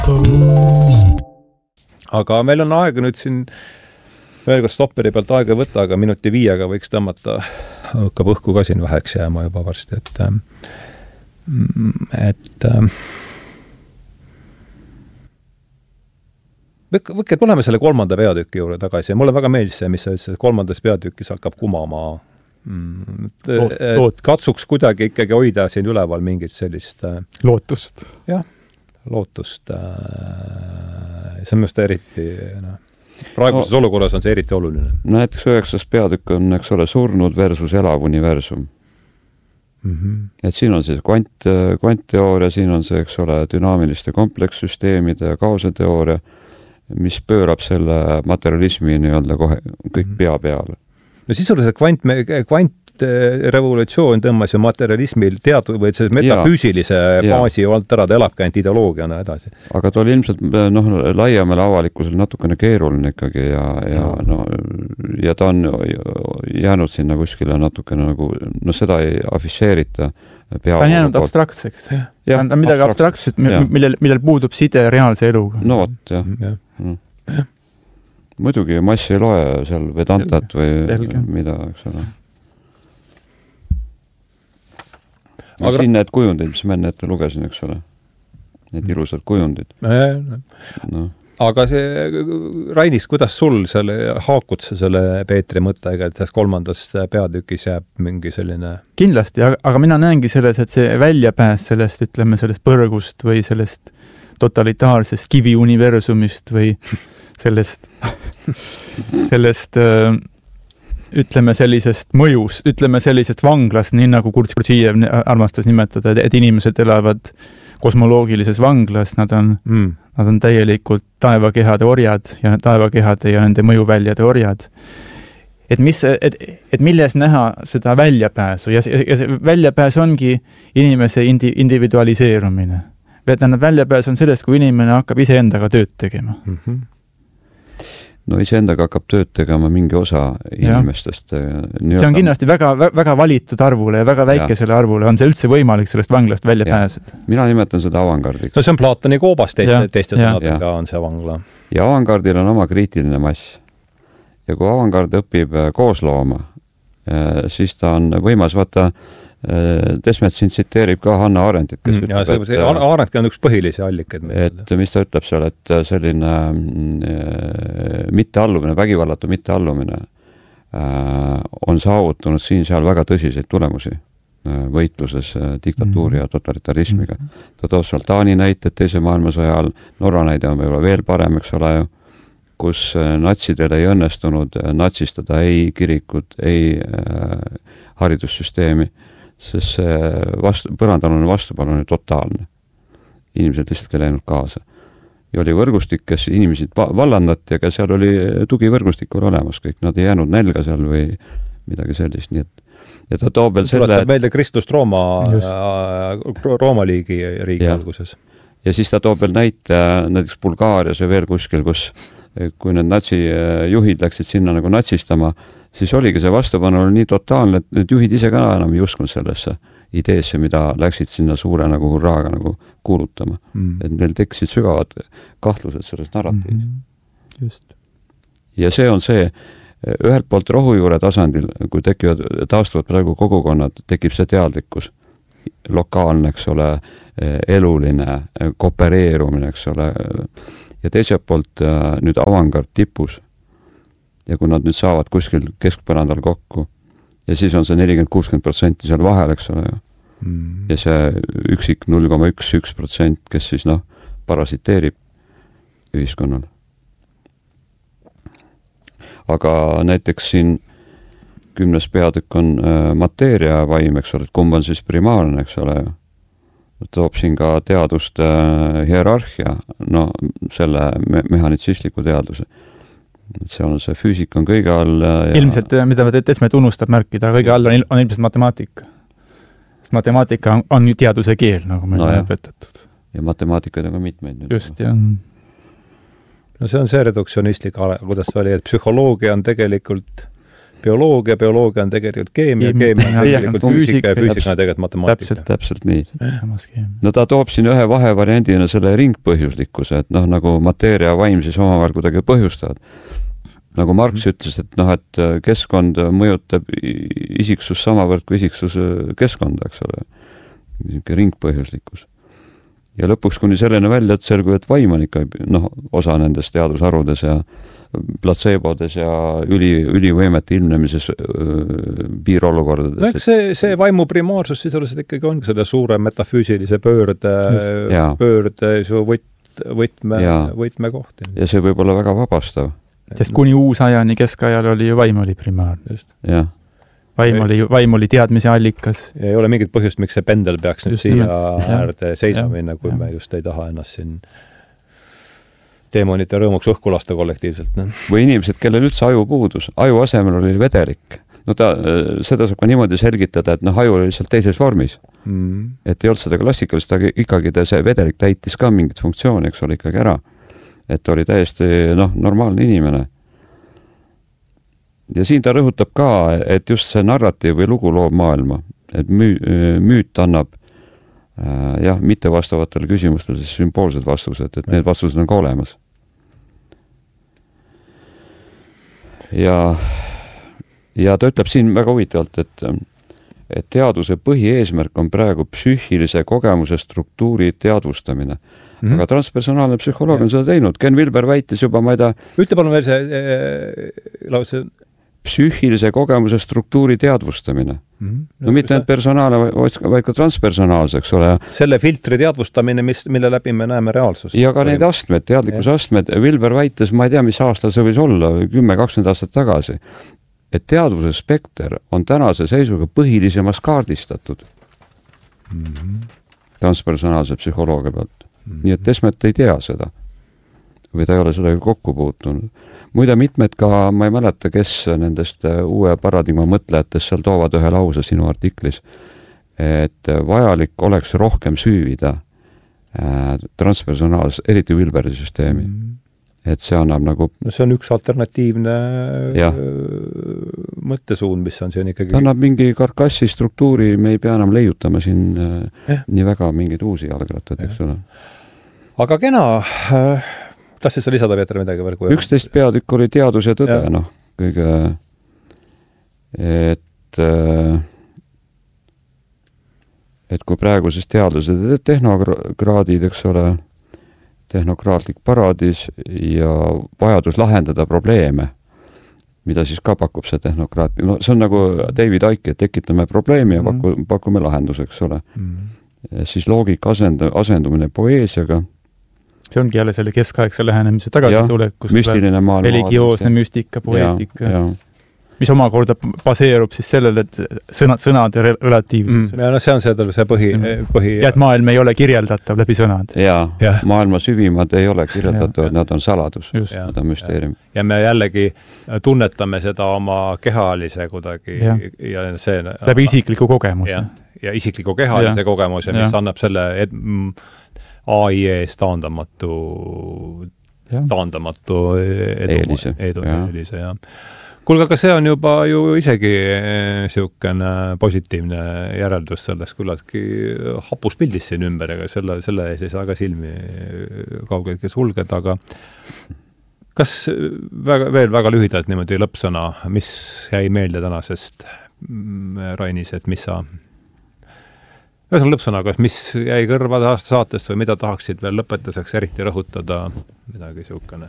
Aga meil on aega nüüd siin veel kord stopperi pealt aega võtta, aga 1:05 võiks tõmmata, hakkab õhku ka siin väheks jääma juba varsti, võkke tuleme selle 3. peatüki juurde tagasi ja mulle väga meeldis see, mis sa ütlesid, et 3. peatükis hakkab kumama. Katsuks kuidagi ikkagi hoida siin üleval mingit sellist lootust. Jah, lootust. See on just eriti, praeguses olukorras on see eriti oluline. Näiteks 9. peatükk on, eks ole, surnud versus elav universum. Et siin on siis kvantteooria, siin on see, eks ole, dünaamiliste komplekssüsteemide ja kaoseteooria, mis pöörab selle materialismi nii-öelda kohe kõik pea peale. No sisuliselt kvantrevolutsioon tõmmas ju materialismil või see metafüüsilise baasi alt ära, ta elabki ainult ideoloogiana edasi. Aga ta oli ilmselt laiemale avalikkusel natukene keeruline ikkagi ja ta on jäänud sinna kuskile natukene nagu, seda ei afišeerita. Ta on jäänud abstraktseks. Ta on midagi abstraktset, millel puudub side reaalse eluga. No vot, jah. Muidugi mass ei loe seal Vedantat või mida, eks ole. Aga siin need kujundid, mis ma enne ette lugesin, eks ole. Need ilusad kujundid. Aga see, Rainis, kuidas sul haakud selle Peetri mõttega, et tässä 3. peatükis jääb mingi selline... Kindlasti, aga mina näengi selles, et see väljapääs sellest, ütleme, sellest põrgust või sellest totalitaarsest kiviuniversumist või sellest ütleme sellisest mõjust, ütleme sellisest vanglast, nii nagu Kurtšiev armastas nimetada, et inimesed elavad kosmoloogilises vanglas, nad on täielikult taevakehade orjad ja taevakehade ja nende mõjuväljade orjad. Et milles näha seda väljapääsu ja see väljapääs ongi inimese individualiseerumine. Väljapääs on sellest, kui inimene hakkab iseendaga tööd tegema. No iseendaga hakkab tööd tegema mingi osa inimestest. See on kindlasti väga, väga valitud arvule ja väga väikesele arvule. On see üldse võimalik sellest vanglast välja pääseda? Mina nimetan seda avangardiks. No see on Platoni koobas teiste sõnadega on see vangla. Ja avangardil on oma kriitiline mass. Ja kui avangard õpib koos looma, siis ta on võimas, vaata, Desmet siin tsiteerib ka Hanna Arendit, kes ütleb, Arendki on üks põhilisi allikaid. Et mis ta ütleb seal, et selline mitteallumine, vägivallatu mitteallumine on saavutunud siin seal väga tõsiseid tulemusi võitluses diktatuuri ja totalitarismiga. Ta toob seal Taani näited teise maailmasõja ajal, Norra näide on võib-olla veel parem, eks ole ju, kus natsidel ei õnnestunud natsistada ei kirikut, ei haridussüsteemi, sest see põrandalune vastupanu oli totaalne. Inimesed lihtsalt ei läinud kaasa. Ja oli võrgustik, kes inimesed vallandati, aga seal oli tugivõrgustik olemas kõik. Nad ei jäänud nälga seal või midagi sellist. Nii et, ja ta toob veel selle... Tuletab meelde Kristust Rooma riigi alguses. Ja siis ta toob veel näite näiteks Bulgaarias ja veel kuskil, kus kui need natsijuhid läksid sinna nagu natsistama, siis oligi see vastupanu nii totaalne, et need juhid ise ka enam ei uskunud sellesse ideesse, mida läksid sinna suure nagu hurraaga nagu kuulutama. Et neil tekkisid sügavad kahtlused selles narratiivis. Just. Ja see on see, ühelt poolt rohujuure tasandil, kui taastuvad praegu kogukonnad, tekib see teadlikkus, lokaalne, eks ole, eluline, koopereerumine, eks ole, ja teiselt poolt nüüd avangard tipus. Ja kui nad nüüd saavad kuskil keskpõrandal kokku ja siis on see 40-60% seal vahel, eks ole. Ja see üksik 0,1%, kes siis parasiteerib ühiskonnal. Aga näiteks siin 10. peatükk on mateeria vaim, eks ole, et kumb on siis primaarne, eks ole. Toob siin ka teaduste hierarhia, selle mehanitsistliku teaduse. Seal on see füüsik on kõige all. Ilmselt, mida Desmet unustab märkida, kõige all on ilmselt matemaatika. Sest matemaatika on teaduse keel, nagu meil on õpetatud. Ja matemaatikaid on ka mitmeid. Just, jah. No see on see reduktsionistlik, kuidas oli, et psühholoogia on tegelikult bioloogia on tegelikult keemia on tegelikult füüsika ja füüsika on tegelikult matemaatika. Täpselt nii. No ta toob siin ühe vahevariandina selle ringpõhjuslikkuse, et nagu mateeria ja vaim siis omavahel kuidagi põhjustavad. Nagu Marx ütles, et keskkond mõjutab isiksus samavõrd kui isiksus keskkonda, eks ole. Niisugune ringpõhjuslikkus. Ja lõpuks kuni selleni välja, et selgu, et vaim on ikka osa nendest teadusharudes ja platseebodes ja ülivõimete ilmnemises piirolukordades. No eks see vaimu primaarsus sisuliselt ikkagi ongi selle suure metafüüsilise pöörde su võtmekoht. Ja see võib olla väga vabastav. Sest kuni uusajani keskajal oli ju vaim oli primaarne. Jah. Vaim oli teadmise allikas. Ja ei ole mingit põhjust, miks see pendel peaks nüüd siia äärde seisma minna, kui me just ei taha ennast siin teemonite rõõmuks õhku lasta kollektiivselt. Või inimesed, kellel üldse aju puudus. Aju asemel oli vedelik. Seda saab ka niimoodi selgitada, et aju oli lihtsalt teises vormis. Et ei olnud seda klassikalist, aga ikkagi see vedelik täitis ka mingit funktsiooni, eks ole ikkagi ära. Et oli täiesti normaalne inimene. Ja siin ta rõhutab ka, et just see narratiiv või lugu loob maailma, et müüt annab mitte vastavatele küsimustele siis sümboolsed vastused, et need vastused on ka olemas. Ja ta ütleb siin väga huvitavalt, et teaduse põhieesmärk on praegu psüühilise kogemuse struktuuri teadvustamine. Aga transpersonaalne psühholoog on seda teinud. Ken Wilber väitis juba, ma ei tea... Ütle palun veel see lause... Psüühilise kogemuse struktuuri teadvustamine. Mitte need personaalne, vaid ka transpersonaalse, eks ole. Selle filtri teadvustamine, mille läbi me näeme reaalsust. Ja ka need astmed, teadlikkuse astmed. Wilber väitis, ma ei tea, mis aasta see võis olla, 10-20 aastat tagasi, et teadvuse spekter on tänase seisuga põhilisemas kaardistatud. Transpersonaalse psühholoogia pealt. Nii et Desmet ei tea seda. Või ta ei ole sellega kokku puutunud. Muide mitmed ka, ma ei mäleta, kes nendest uue paradigma mõtlejatest seal toovad ühe lause sinu artiklis, et vajalik oleks rohkem süüvida transpersonaalses, eriti Wilberi süsteemi. Et see annab nagu... No see on üks alternatiivne mõttesuund, mis on siin ikkagi... Ta annab mingi karkassi struktuuri, me ei pea enam leiutama siin nii väga mingeid uusi jalgrattad, eks ole. Aga kena... Tahtsid sa lisada, Peeter, midagi veel? 11 peatükk oli teadus ja tõde, kõige... Et kui praeguses teadlased tehnokraadid, eks ole, tehnokraatlik paradiis ja vajadus lahendada probleeme, mida siis ka pakub see tehnokraat. See on nagu David Icke, et tekitame probleemi ja pakume lahenduse, eks ole. Ja siis loogika asendumine poeesiaga. See ongi jälle selle keskaegse lähenemise tagasitulek, kus religioosne müstika, poeetika, mis omakorda baseerub siis sellele, et sõnade relatiivsus. Ja see on see põhi... Ja et maailm ei ole kirjeldatav läbi sõnad. Ja maailma süvimad ei ole kirjeldatav, nad on saladus, nad on müsteerium. Ja me jällegi tunnetame seda oma kehalise kuidagi ja see... Läbi isikliku kogemuse. Ja isikliku kehalise kogemuse, mis annab selle... AI ees taandamatu eelise, jah. Kuulge, aga see on juba ju isegi siukene positiivne järeldus sellest küllaltki hapus pildis siin ümber, ega selle ees ei saa ka silmi kaugeltki sulgeda, aga kas veel väga lühidalt niimoodi lõppsõna, mis jäi meelde tänasest Rainis, et mis sa Kas on lõppsõnaga, mis jäi kõrvade aasta saatest või mida tahaksid veel lõpetuseks eriti rõhutada, midagi siukene?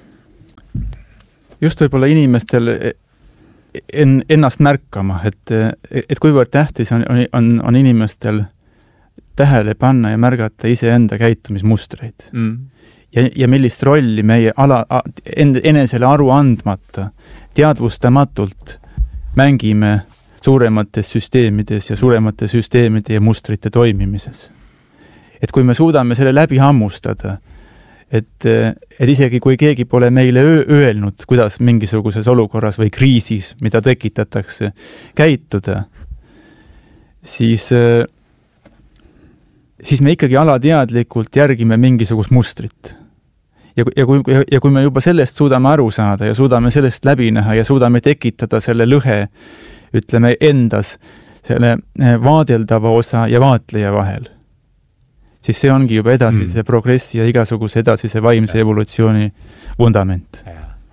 Just võib-olla inimestel ennast märkama, et kuivõrd tähtis on inimestel tähele panna ja märgata iseenda käitumismustreid. Ja millist rolli meie enesele aru andmata, teadvustamatult mängime suuremates süsteemides ja suuremate süsteemide ja mustrite toimimises. Et kui me suudame selle läbi hammustada, et isegi kui keegi pole meile öelnud, kuidas mingisuguses olukorras või kriisis, mida tekitatakse, käituda, siis me ikkagi alateadlikult järgime mingisugust mustrit. ja kui me juba sellest suudame aru saada ja suudame sellest läbi näha ja suudame tekitada selle lõhe, ütleme, endas selle vaadeldava osa ja vaatleja vahel, siis see ongi juba edasise progressi ja igasuguse edasise vaimse evolutsiooni vundament.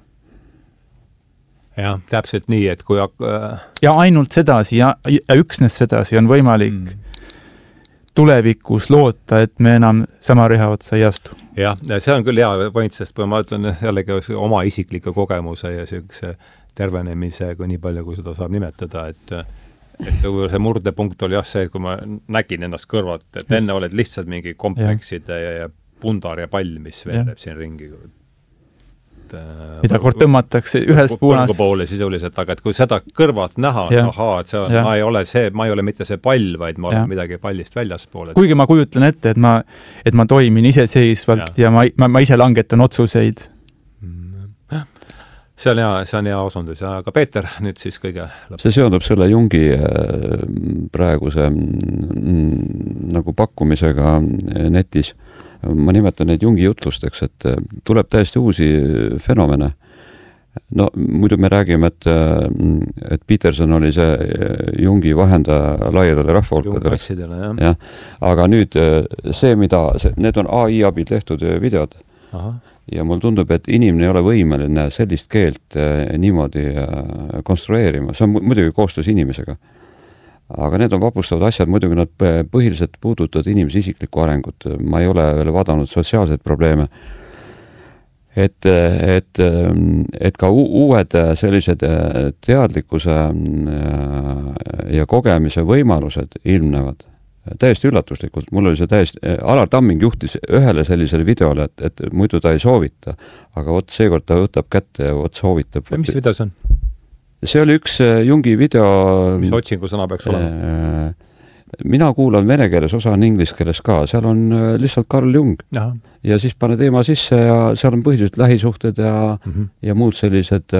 Ja, täpselt nii, et kui ja ainult sedasi ja üksnes sedasi on võimalik tulevikus loota, et me enam sama reha otsa ei astu. Jah, see on küll hea point, sest ma ütlen jällegi oma isikliku kogemuse ja sellise tervenemise, kui nii palju, kui seda saab nimetada, et see murdepunkt oli see, kui ma nägin ennast kõrvalt, et enne oled lihtsalt mingi komplekside ja pundar ja pall, mis veeleb siin ringi. Mida kord tõmmatakse ühes puunas. Poole sisuliselt, aga et kui seda kõrvalt näha, et see on, ma ei ole mitte see pall, vaid ma olen midagi pallist väljaspool. Kuigi ma kujutlen ette, et ma toimin iseseisvalt ja ma ise langetan otsuseid. See on hea osundus, aga Peeter, nüüd siis kõige lõpp. See seondub selle Jungi praeguse nagu pakkumisega netis. Ma nimetan neid Jungi jutlusteks, et tuleb täiesti uusi fenomene. No muidu me räägime, et Peterson oli see Jungi vahendaja laiadele rahvahulkadele. Ja. Aga nüüd see, need on AI abil tehtud videod. Aha. Ja mul tundub, et inimene ei ole võimeline sellist keelt niimoodi konstrueerima. See on muidugi koostöös inimesega. Aga need on vapustavad asjad, muidugi nad põhiliselt puudutavad inimese isiklikku arengut. Ma ei ole veel vaadanud sotsiaalseid probleeme. Et ka uued sellised teadlikkuse ja kogemise võimalused ilmnevad. Täiesti üllatuslikult. Mul oli see täiesti, Alar Tamming juhtis ühele sellisele videole, et muidu ta ei soovita, aga seekord ta võtab kätte ja soovitab. Ja mis video see on? See oli üks Jungi video. Mis otsingu sõna peaks olema? Mina kuulan vene keeles, osa on inglise keeles ka. Seal on lihtsalt Carl Jung. Aha. Ja siis pane teema sisse ja seal on põhiliselt lähisuhted ja muud sellised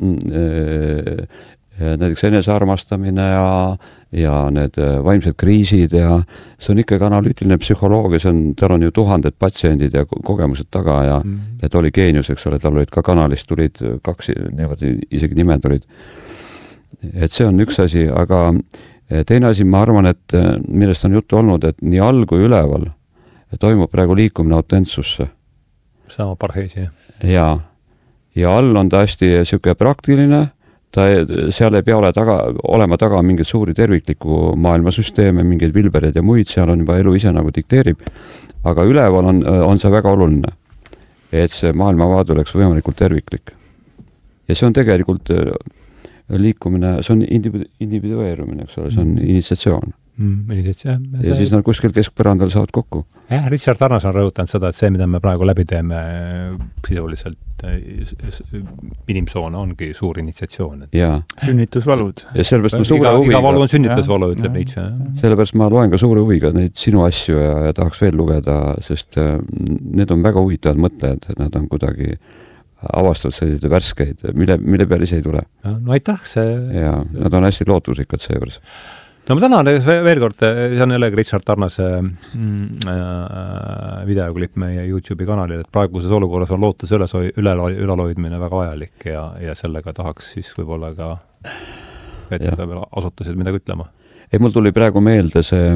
näiteks enesearmastamine ja need vaimsed kriisid ja see on ikkagi analüütiline psühholoogia, tal on ju tuhanded patsiendid ja kogemused taga ja ta oli geenius, eks ole, tal olid ka kanalist tulid kaks, isegi nimed olid. Et see on üks asi, aga teine asi, ma arvan, et millest on juttu olnud, et nii all kui üleval toimub praegu liikumine autentsusse. Sama parheisi. Ja all on ta hästi siuke praktiline, seal ei pea olema taga mingeid suuri tervikliku maailmasüsteeme, mingeid vilbereid ja muid, seal on juba elu ise nagu dikteerib, aga üleval on see väga oluline, et see maailmavaade oleks võimalikult terviklik. Ja see on tegelikult liikumine, see on individueerumine, eks ole, see on initsiatsioon. Ja siis nad kuskil keskpõrandal saavad kokku. Richard Arnas on rõhutanud seda, et see, mida me praegu läbi teeme sisuliselt inimsoona ongi suur initsiatsioon. Sünnitusvalud. Ja sellepärast ma suure huviga... Iga valu on sünnitusvalu, ütleb Nietzsche. Sellepärast ma loen ka suure huviga neid sinu asju ja tahaks veel lugeda, sest need on väga huvitavad mõtlejad, nad on kuidagi avastavad sellised värskeid, mille peal ise ei tule. No aitäh, Ja nad on hästi lootusrikkad seejuures. No ma tänan veel kord, see on jällegi Richard Arnase videoklipp meie YouTube'i kanalil, et praeguses olukorras on lootus üleloidmine väga vajalik ja sellega tahaks siis võib-olla ka asutusid midagi ütlema. Ei, mul tuli praegu meelde see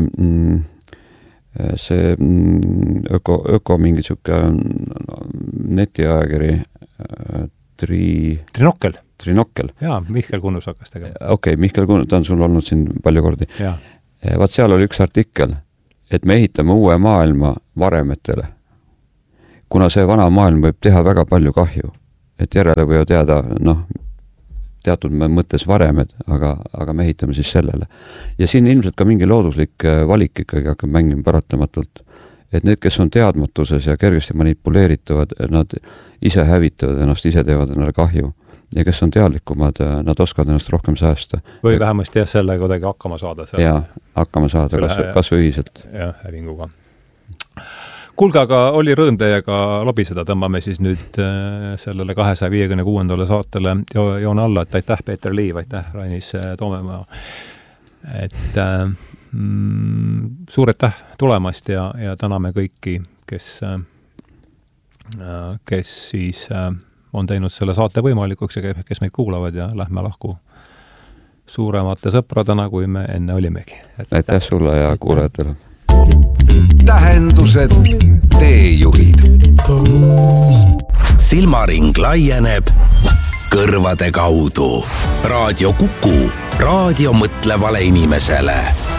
öko mingi siuke netiajakiri Trinokkel. Jaa, Mihkel Kunnus hakkas tegema. Okei, Mihkel Kunnus, ta on sul olnud siin palju kordi. Vaat seal oli üks artikkel, et me ehitame uue maailma varemetele. Kuna see vana maailm võib teha väga palju kahju, et järele võivad jääda, teatud mõttes varemed, aga me ehitame siis sellele. Ja siin ilmselt ka mingi looduslik valik ikkagi hakkab mängima paratamatult. Et need, kes on teadmatuses ja kergesti manipuleeritavad, nad ise hävitavad ennast, ise teevad ennale kahju. Ja kes on teadlikumad, nad oskavad ennast rohkem säästa. Või vähemasti selle kuidagi hakkama saada. Jaa, hakkama saada, kas või ühiselt. Jah, hävinguga. Kuulge, aga oli rõõm teiega lobiseda, tõmbame siis nüüd sellele 256. saatele joone alla, et aitäh Peeter Liiv, aitäh Rainis Toomemaa. Et suur aitäh tulemast ja täname kõiki, kes kes siis on teinud selle saate võimalikuks ja kes meid kuulavad ja lähme lahku suuremate sõpradena, kui me enne olimegi. Aitäh sulle ja kuulajatele. Tähendused, teejuhid. Silmaring laieneb kõrvade kaudu. Raadio Kuku, raadio mõtlevale inimesele.